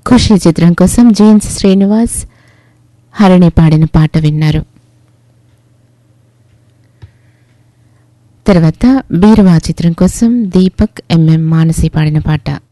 ఖుషి చిత్రం కోసం జీన్స్ శ్రీనివాస్ హరిణి పాడిన పాట విన్నారు. తర్వాత బీరువా చిత్రం కోసం దీపక్ ఎంఎం మానసి పాడిన పాట.